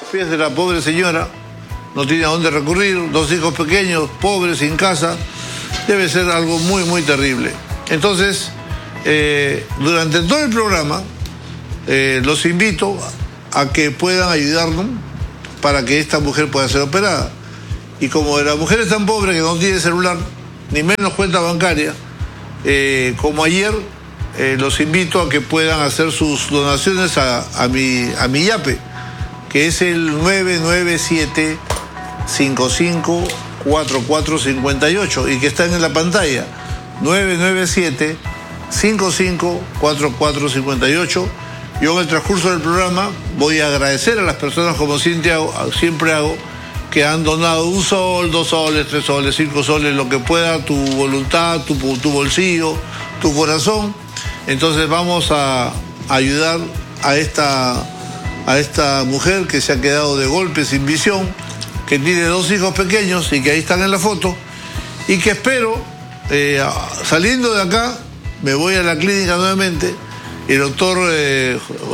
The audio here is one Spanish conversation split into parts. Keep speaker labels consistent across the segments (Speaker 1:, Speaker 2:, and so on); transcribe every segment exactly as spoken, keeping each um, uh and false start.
Speaker 1: pies de la pobre señora, no tiene a dónde recurrir, dos hijos pequeños, pobres, sin casa, debe ser algo muy, muy terrible. Entonces, eh, durante todo el programa, eh, los invito a que puedan ayudarnos para que esta mujer pueda ser operada. Y como la mujer es tan pobre que no tiene celular, ni menos cuenta bancaria, eh, como ayer, eh, los invito a que puedan hacer sus donaciones a, a, mi, a mi yape, que es el nueve nueve siete, cinco cinco, cuatro cuatro cinco ocho y que está en la pantalla, nueve nueve siete, cinco cinco, cuatro cuatro cinco ocho. Yo en el transcurso del programa voy a agradecer a las personas, como siempre hago, siempre hago, que han donado un sol, dos soles, tres soles, cinco soles, lo que pueda, tu voluntad, tu, tu bolsillo, tu corazón. Entonces vamos a ayudar a esta, a esta mujer que se ha quedado de golpe sin visión, que tiene dos hijos pequeños y que ahí están en la foto, y que espero, eh, saliendo de acá, me voy a la clínica nuevamente. El doctor eh,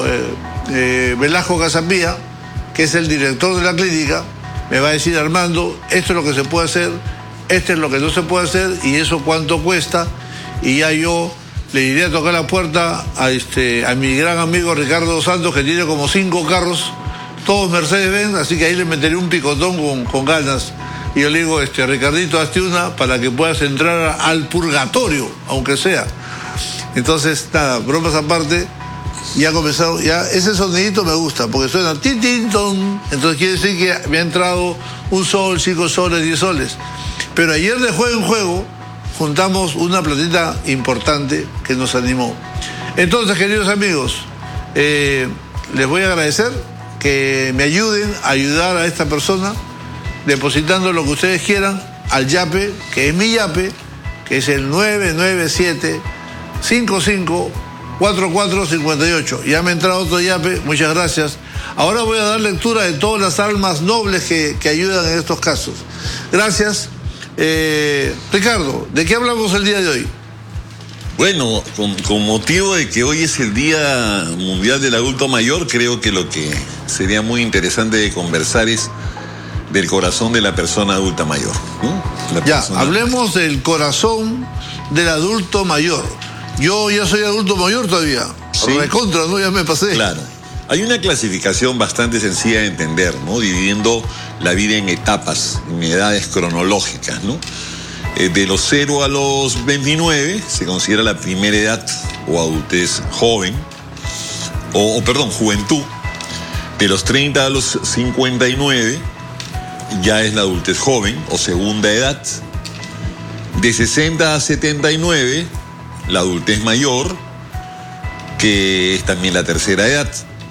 Speaker 1: eh, Velasco Casapía, que es el director de la clínica, me va a decir: Armando, esto es lo que se puede hacer, esto es lo que no se puede hacer, y eso cuánto cuesta, y ya yo le iré a tocar la puerta a, este, a mi gran amigo Ricardo Santos, que tiene como cinco carros, todos Mercedes-Benz, así que ahí le meteré un picotón con, con ganas. Y yo le digo, este, Ricardito, hazte una para que puedas entrar al purgatorio, aunque sea. Entonces, nada, bromas aparte, ya ha comenzado, ya ese sonidito me gusta, porque suena tin, tin, ton. Entonces quiere decir que me ha entrado un sol, cinco soles, diez soles. Pero ayer de juego en juego juntamos una platita importante que nos animó. Entonces, queridos amigos, eh, les voy a agradecer que me ayuden a ayudar a esta persona, depositando lo que ustedes quieran al yape, que es mi yape, que es el nueve nueve siete, cinco cinco, cuatro cuatro cinco ocho. Ya me ha entrado otro yape, muchas gracias. Ahora voy a dar lectura de todas las almas nobles que, que ayudan en estos casos. Gracias. Eh, Ricardo, ¿de qué hablamos el día de hoy?
Speaker 2: Bueno, con, con motivo de que hoy es el Día Mundial del Adulto Mayor, creo que lo que sería muy interesante de conversar es del corazón de la persona adulta mayor, ¿no? La
Speaker 1: ya,
Speaker 2: persona...
Speaker 1: hablemos del corazón del adulto mayor. Yo ya soy adulto mayor todavía.
Speaker 2: Sí.
Speaker 1: Recontra, ¿no? Ya me pasé.
Speaker 2: Claro. Hay una clasificación bastante sencilla de entender, ¿no? Dividiendo la vida en etapas, en edades cronológicas, ¿no? Eh, de los cero a los veintinueve se considera la primera edad o adultez joven, o, o perdón, juventud. De los treinta a los cincuenta y nueve ya es la adultez joven o segunda edad. De sesenta a setenta y nueve, la adultez mayor, que es también la tercera edad.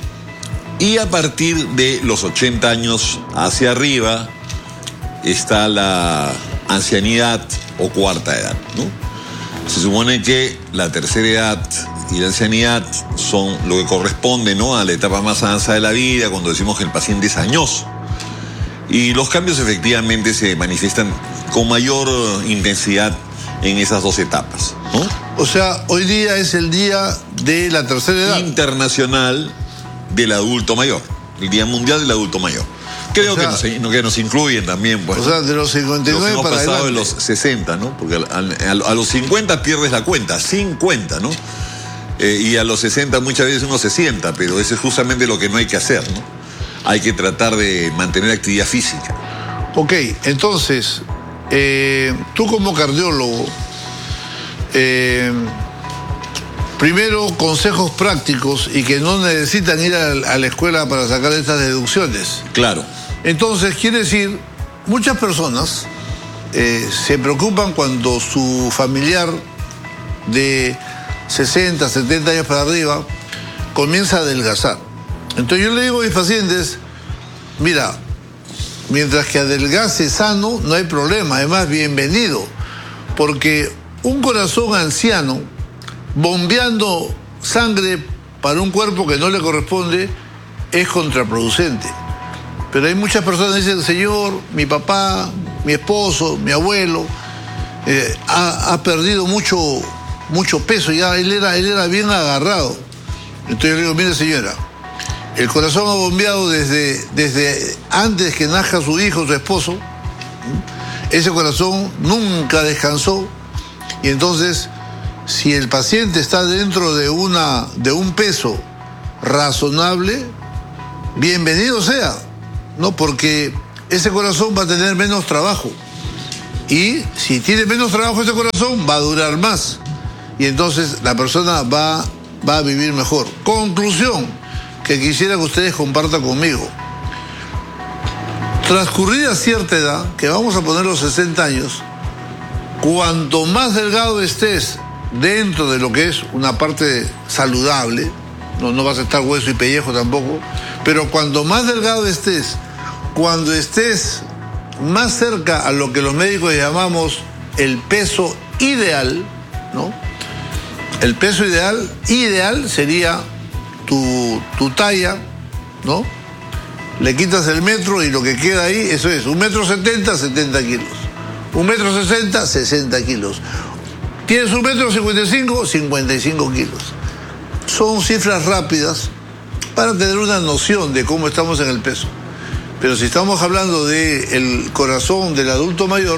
Speaker 2: Y a partir de los ochenta años hacia arriba está la ancianidad o cuarta edad, ¿no? Se supone que la tercera edad y la ancianidad son lo que corresponde, ¿no?, a la etapa más avanzada de la vida, cuando decimos que el paciente es añoso. Y los cambios efectivamente se manifiestan con mayor intensidad en esas dos etapas, ¿no?
Speaker 1: O sea, hoy día es el día de la tercera edad.
Speaker 2: Internacional del adulto mayor, el Día Mundial del Adulto Mayor. Creo o sea, que, nos, que nos incluyen también, pues.
Speaker 1: O sea, de los cincuenta y nueve
Speaker 2: los hemos
Speaker 1: para
Speaker 2: pasado
Speaker 1: adelante.
Speaker 2: De los sesenta, ¿no? Porque a, a, a los cincuenta pierdes la cuenta, cincuenta, ¿no? Eh, y a los sesenta muchas veces uno se sienta, pero eso es justamente lo que no hay que hacer, ¿no? Hay que tratar de mantener actividad física.
Speaker 1: Ok, entonces, eh, tú como cardiólogo, eh, primero, consejos prácticos y que no necesitan ir a, a la escuela para sacar estas deducciones.
Speaker 2: Claro.
Speaker 1: Entonces, quiere decir, muchas personas eh, se preocupan cuando su familiar de sesenta, setenta años para arriba comienza a adelgazar. Entonces yo le digo a mis pacientes, mira, mientras que adelgace sano, no hay problema, además bienvenido, porque un corazón anciano bombeando sangre para un cuerpo que no le corresponde es contraproducente. Pero hay muchas personas que dicen, señor, mi papá, mi esposo, mi abuelo, eh, ha, ha perdido mucho, mucho peso, ya él era, él era bien agarrado. Entonces yo le digo, mire señora, el corazón ha bombeado desde, desde antes que nazca su hijo, su esposo. Ese corazón nunca descansó. Y entonces, si el paciente está dentro de, una, de un peso razonable, bienvenido sea, ¿no? Porque ese corazón va a tener menos trabajo. Y si tiene menos trabajo ese corazón, va a durar más. Y entonces la persona va, va a vivir mejor. Conclusión que quisiera que ustedes compartan conmigo. Transcurrida cierta edad, que vamos a poner los sesenta años, cuanto más delgado estés dentro de lo que es una parte saludable, no, no vas a estar hueso y pellejo tampoco, pero cuanto más delgado estés, cuando estés más cerca a lo que los médicos llamamos el peso ideal, ¿no? El peso ideal, ideal sería tu, tu talla, ¿no? Le quitas el metro y lo que queda ahí, eso es, un metro setenta, setenta kilos. Un metro sesenta, sesenta kilos. Tienes un metro cincuenta y cinco, cincuenta y cinco kilos. Son cifras rápidas para tener una noción de cómo estamos en el peso. Pero si estamos hablando del corazón del adulto mayor,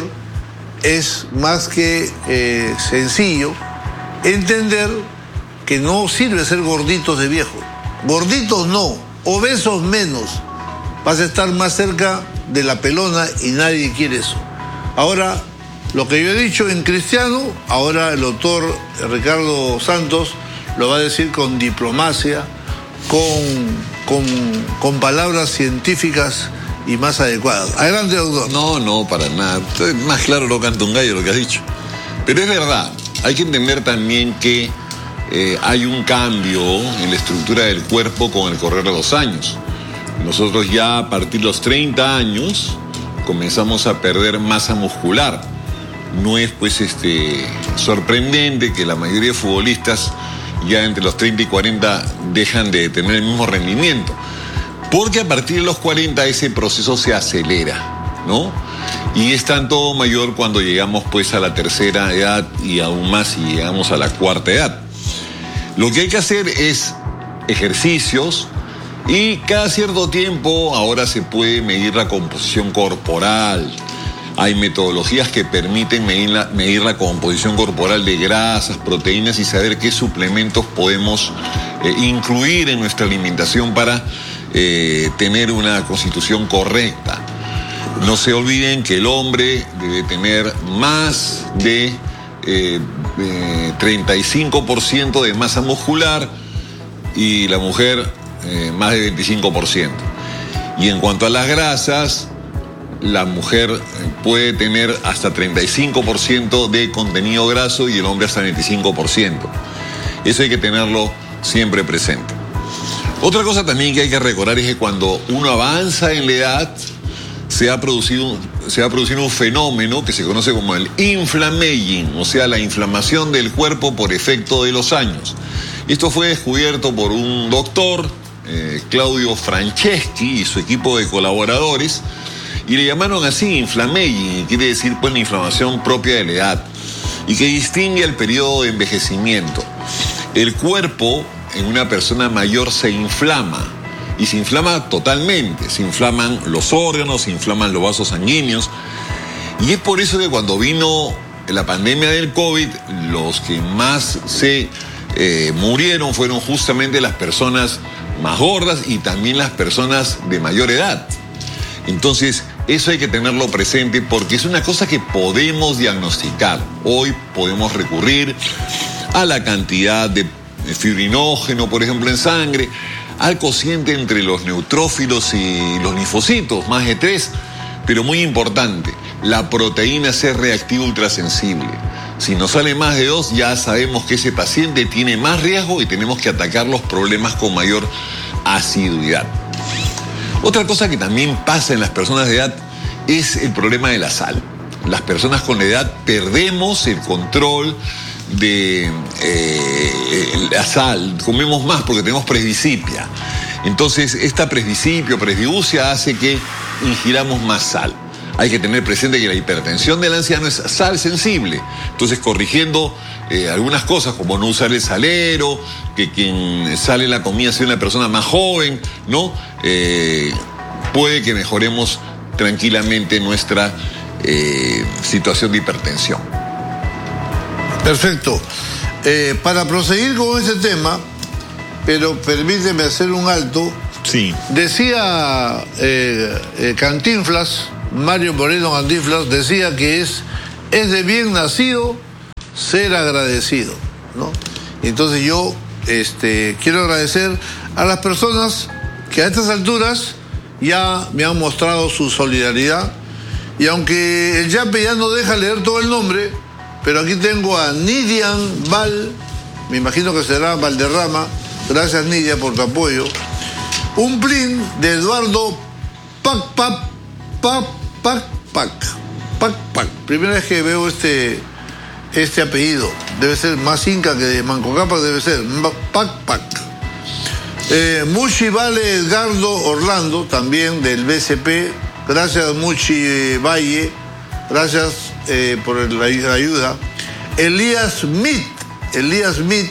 Speaker 1: es más que eh, sencillo entender que no sirve ser gorditos de viejo. Gorditos no, obesos menos. Vas a estar más cerca de la pelona y nadie quiere eso. Ahora, lo que yo he dicho en cristiano, ahora el doctor Ricardo Santos lo va a decir con diplomacia, con, con, con palabras científicas y más adecuadas. Adelante, doctor.
Speaker 2: No, no, para nada. Más claro lo canta un gallo lo que has dicho. Pero es verdad, hay que entender también que eh, hay un cambio en la estructura del cuerpo con el correr de los años. Nosotros ya a partir de los treinta años comenzamos a perder masa muscular. No es pues este sorprendente que la mayoría de futbolistas ya entre los treinta y cuarenta dejan de tener el mismo rendimiento. Porque a partir de los cuarenta ese proceso se acelera, ¿no? Y es tanto mayor cuando llegamos pues a la tercera edad y aún más si llegamos a la cuarta edad. Lo que hay que hacer es ejercicios y cada cierto tiempo ahora se puede medir la composición corporal. Hay metodologías que permiten medir la, medir la composición corporal de grasas, proteínas y saber qué suplementos podemos eh, incluir en nuestra alimentación para eh, tener una constitución correcta. No se olviden que el hombre debe tener más de eh, eh, treinta y cinco por ciento de masa muscular y la mujer eh, más de veinticinco por ciento. Y en cuanto a las grasas, la mujer puede tener hasta treinta y cinco por ciento de contenido graso y el hombre hasta veinticinco por ciento. Eso hay que tenerlo siempre presente. Otra cosa también que hay que recordar es que cuando uno avanza en la edad, se ha producido, se ha producido un fenómeno que se conoce como el inflammaging, o sea, la inflamación del cuerpo por efecto de los años. Esto fue descubierto por un doctor, eh, Claudio Franceschi, y su equipo de colaboradores, y le llamaron así inflammaging, quiere decir pues la inflamación propia de la edad, y que distingue el periodo de envejecimiento. El cuerpo en una persona mayor se inflama, y se inflama totalmente, se inflaman los órganos, se inflaman los vasos sanguíneos, y es por eso que cuando vino la pandemia del COVID, los que más se eh, murieron fueron justamente las personas más gordas y también las personas de mayor edad. Entonces, eso hay que tenerlo presente porque es una cosa que podemos diagnosticar. Hoy podemos recurrir a la cantidad de fibrinógeno, por ejemplo, en sangre, al cociente entre los neutrófilos y los linfocitos, más de tres, pero muy importante, la proteína C reactiva ultrasensible. Si nos sale más de dos, ya sabemos que ese paciente tiene más riesgo y tenemos que atacar los problemas con mayor asiduidad. Otra cosa que también pasa en las personas de edad es el problema de la sal. Las personas con la edad perdemos el control de eh, la sal, comemos más porque tenemos presbicipia. Entonces, esta presbicipia o presbiusia hace que ingiramos más sal. Hay que tener presente que la hipertensión del anciano es sal sensible. Entonces, corrigiendo eh, algunas cosas, como no usar el salero, que quien sale la comida sea una persona más joven, ¿no? Eh, puede que mejoremos tranquilamente nuestra eh, situación de hipertensión.
Speaker 1: Perfecto. Eh, para proseguir con ese tema, pero permíteme hacer un alto.
Speaker 2: Sí.
Speaker 1: Decía eh, eh, Cantinflas, Mario Moreno Cantinflas, decía que es, es de bien nacido ser agradecido, ¿no? Entonces yo este, quiero agradecer a las personas que a estas alturas ya me han mostrado su solidaridad, y aunque el Yape ya no deja leer todo el nombre, pero aquí tengo a Nidian Val, me imagino que será Valderrama. Gracias, Nidia, por tu apoyo. Un plin de Eduardo Pac Pac Pac Pac Pac Pac Pac. Primera vez que veo este, este apellido. Debe ser más inca que de Manco Cápac, debe ser. Pac Pac. Eh, Muchi Vale Edgardo Orlando, también del B C P. Gracias, Muchi Valle. Gracias eh, por la ayuda. Elías Smith. Elías Smith.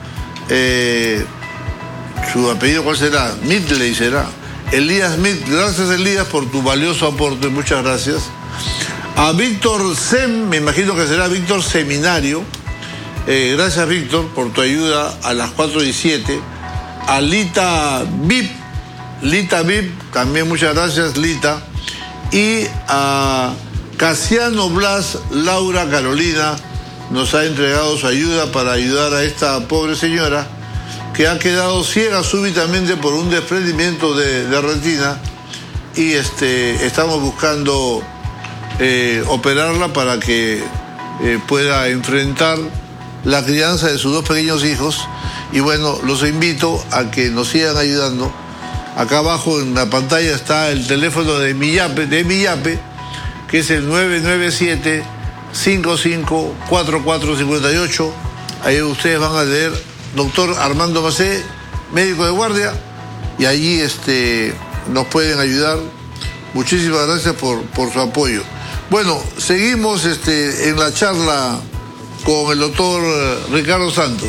Speaker 1: Eh, ¿Su apellido cuál será? Midley será. Elías Smith. Gracias, Elías, por tu valioso aporte. Muchas gracias. A Víctor Sem, me imagino que será Víctor Seminario. Eh, gracias, Víctor, por tu ayuda a las cuatro y siete. A Lita Vip. Lita Vip, también muchas gracias, Lita. Y a Casiano Blas Laura Carolina nos ha entregado su ayuda para ayudar a esta pobre señora que ha quedado ciega súbitamente por un desprendimiento de, de retina, y este, estamos buscando eh, operarla para que eh, pueda enfrentar la crianza de sus dos pequeños hijos. Y bueno, los invito a que nos sigan ayudando. Acá abajo en la pantalla está el teléfono de mi Yape, de mi Yape, que es el nueve nueve siete, cinco cinco cuatro cuatro cinco ocho. Ahí ustedes van a leer doctor Armando Macé, médico de guardia, y allí este, nos pueden ayudar. Muchísimas gracias por, por su apoyo. Bueno, seguimos este, en la charla con el doctor Ricardo Santos.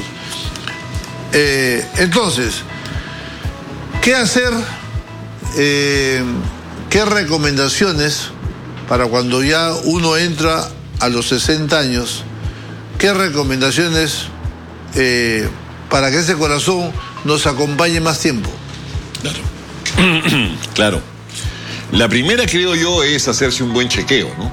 Speaker 1: Eh, entonces, ¿qué hacer? Eh, ¿Qué recomendaciones para cuando ya uno entra a los sesenta años? ¿Qué recomendaciones eh, para que ese corazón nos acompañe más tiempo?
Speaker 2: Claro. Claro. La primera, creo yo, es hacerse un buen chequeo, ¿no?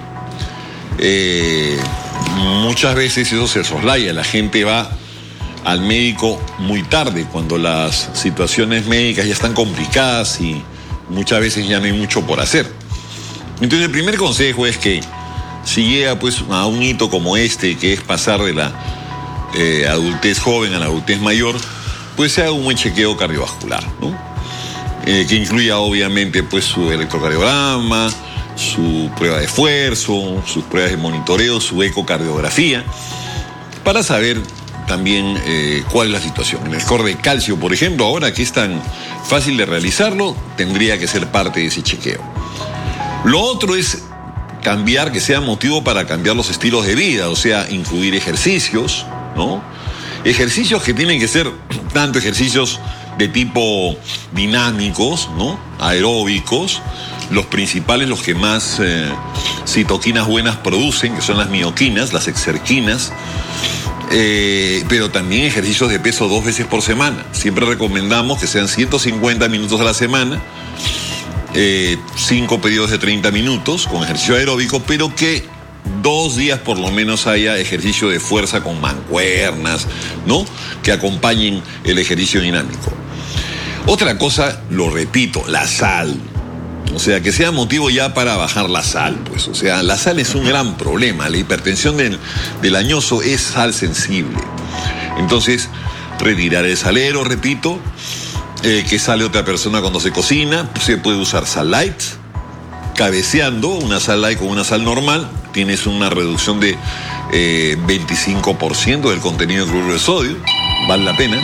Speaker 2: Eh, muchas veces eso se soslaya. La gente va al médico muy tarde, cuando las situaciones médicas ya están complicadas y muchas veces ya no hay mucho por hacer. Entonces, el primer consejo es que si llega pues a un hito como este, que es pasar de la eh, adultez joven a la adultez mayor, pues se haga un buen chequeo cardiovascular, ¿no? Eh, que incluya obviamente pues su electrocardiograma, su prueba de esfuerzo, sus pruebas de monitoreo, su ecocardiografía, para saber también eh, cuál es la situación. En el score de calcio, por ejemplo, ahora que es tan fácil de realizarlo, tendría que ser parte de ese chequeo. Lo otro es cambiar, que sea motivo para cambiar los estilos de vida, o sea, incluir ejercicios, ¿no? Ejercicios que tienen que ser tanto ejercicios de tipo dinámicos, ¿no? Aeróbicos, los principales, los que más eh, citoquinas buenas producen, que son las mioquinas, las exerquinas, eh, pero también ejercicios de peso dos veces por semana. Siempre recomendamos que sean ciento cincuenta minutos a la semana, eh, cinco periodos de treinta minutos con ejercicio aeróbico, pero que dos días por lo menos haya ejercicio de fuerza con mancuernas, ¿no? Que acompañen el ejercicio dinámico. Otra cosa, lo repito, la sal. O sea, que sea motivo ya para bajar la sal, pues. O sea, la sal es un gran problema. La hipertensión del, del añoso es sal sensible. Entonces, retirar el salero, repito, eh, que sale otra persona cuando se cocina. Se puede usar sal light, cabeceando una sal light con una sal normal. Tienes una reducción de eh, veinticinco por ciento del contenido de cloruro de sodio. Vale la pena.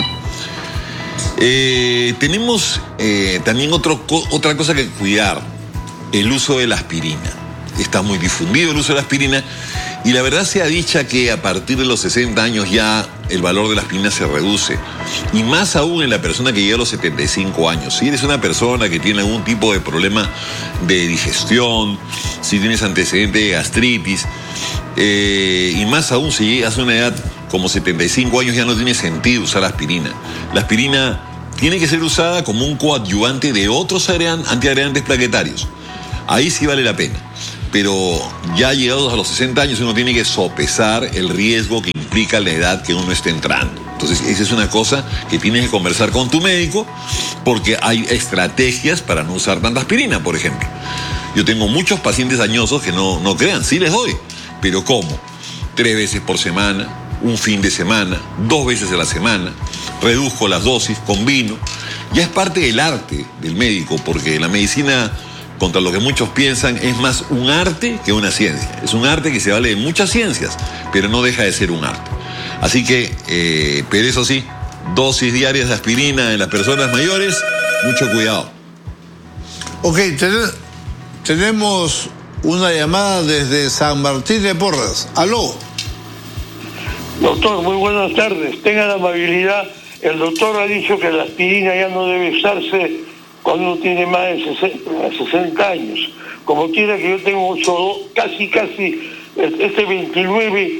Speaker 2: Eh, tenemos eh, también otro, otra cosa que cuidar, el uso de la aspirina. está muy difundido el uso de la aspirina, y la verdad sea dicha que a partir de los sesenta años ya el valor de la aspirina se reduce, y más aún en la persona que llega a los setenta y cinco años. Si eres una persona que tiene algún tipo de problema de digestión, si tienes antecedentes de gastritis, eh, y más aún si llegas a una edad como setenta y cinco años, ya no tiene sentido usar la aspirina. La aspirina tiene que ser usada como un coadyuvante de otros antiagregantes plaquetarios. Ahí sí vale la pena. Pero ya llegados a los sesenta años uno tiene que sopesar el riesgo que implica la edad que uno está entrando. Entonces esa es una cosa que tienes que conversar con tu médico, porque hay estrategias para no usar tanta aspirina, por ejemplo. Yo tengo muchos pacientes añosos que no, no crean, sí les doy, pero ¿cómo? Tres veces por semana, un fin de semana, dos veces a la semana, reduzco las dosis, combino. Ya es parte del arte del médico, porque la medicina, contra lo que muchos piensan, es más un arte que una ciencia. Es un arte que se vale de muchas ciencias, pero no deja de ser un arte. Así que, eh, pero eso sí, dosis diarias de aspirina en las personas mayores, mucho cuidado.
Speaker 1: Ok, ten- tenemos una llamada desde San Martín de Porras. Aló.
Speaker 3: Doctor, muy buenas tardes. Tenga la amabilidad. El doctor ha dicho que la aspirina ya no debe usarse cuando uno tiene más de sesenta años. Como quiera que yo tengo ocho, casi, casi, este veintinueve.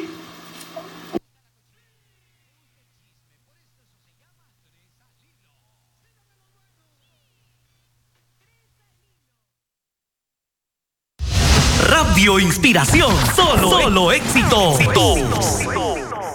Speaker 4: Radio Inspiración, solo, solo éxito. éxito.